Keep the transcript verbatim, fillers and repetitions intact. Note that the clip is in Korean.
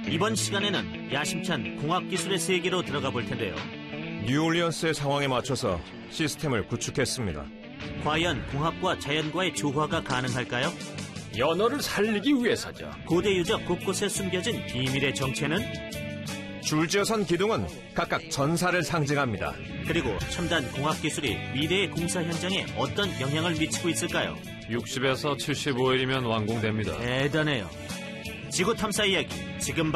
이번 시간에는 야심찬 공학기술의 세계로 들어가 볼 텐데요. 뉴올리언스의 상황에 맞춰서 시스템을 구축했습니다. 과연 공학과 자연과의 조화가 가능할까요? 연어를 살리기 위해서죠. 고대 유적 곳곳에 숨겨진 비밀의 정체는? 줄지어선 기둥은 각각 전사를 상징합니다. 그리고 첨단 공학기술이 미래의 공사 현장에 어떤 영향을 미치고 있을까요? 육십에서 칠십오 일이면 완공됩니다. 대단해요. 지구 탐사 이야기 지금